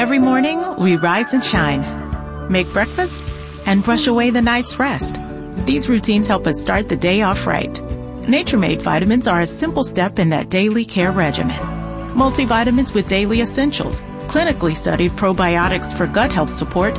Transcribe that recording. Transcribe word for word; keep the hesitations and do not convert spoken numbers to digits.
Every morning, we rise and shine, make breakfast, and brush away the night's rest. These routines help us start the day off right. Nature-Made vitamins are a simple step in that daily care regimen. Multivitamins with daily essentials, clinically studied probiotics for gut health support,